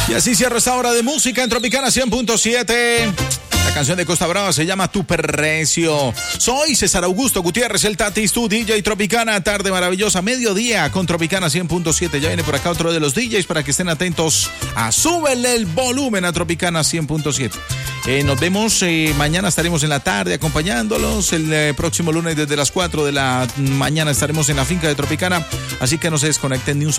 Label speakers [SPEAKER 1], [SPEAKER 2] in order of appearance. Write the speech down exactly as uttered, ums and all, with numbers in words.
[SPEAKER 1] Y así cierra esta hora de música en Tropicana cien punto siete. La canción de Costa Brava se llama Tu Precio. Soy César Augusto Gutiérrez, el Tatis, tu D J Tropicana. Tarde maravillosa, mediodía con Tropicana cien punto siete. Ya viene por acá otro de los D Js para que estén atentos a súbele el volumen a Tropicana cien punto siete. Eh, nos vemos eh, mañana, estaremos en la tarde acompañándolos. El eh, próximo lunes desde las cuatro de la mañana estaremos en la finca de Tropicana. Así que no se desconecten ni un solo